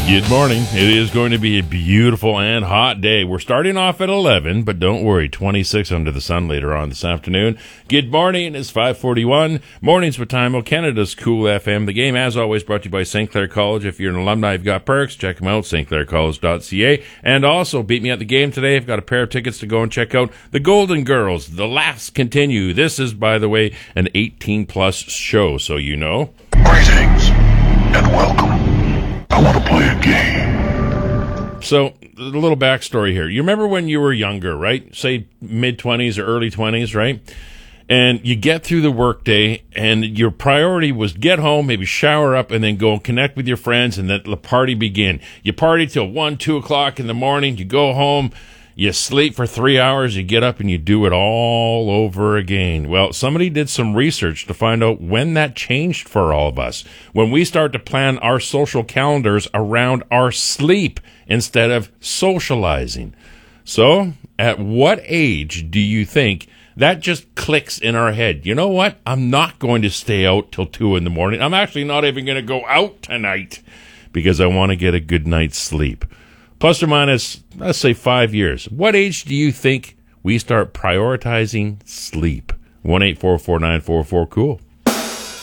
Good morning. It is going to be a beautiful and hot day. We're starting off at 11, but don't worry, 26 under the sun later on this afternoon. Good morning. It's 5:41. Mornings with Time, Canada's Cool FM. The game, as always, brought to you by St. Clair College. If you're an alumni, you've got perks. Check them out, stclaircollege.ca. And also, beat me at the game today. I've got a pair of tickets to go and check out the Golden Girls. The laughs continue. This is, by the way, an 18-plus show, so you know. Greetings and welcome. I want to play a game. So, a little backstory here. You remember when you were younger, right? Say mid-20s or early 20s, right? And you get through the workday, and your priority was get home, maybe shower up, and then go and connect with your friends, and let the party begin. You party till 1, 2 o'clock in the morning. You go home. You sleep for 3 hours, you get up, and you do it all over again. Well, somebody did some research to find out when that changed for all of us. When we start to plan our social calendars around our sleep instead of socializing. So, at what age do you think that just clicks in our head? You know what? I'm not going to stay out till 2 in the morning. I'm actually not even going to go out tonight because I want to get a good night's sleep. Plus or minus, let's say 5 years. What age do you think we start prioritizing sleep? 1-844-944-COOL.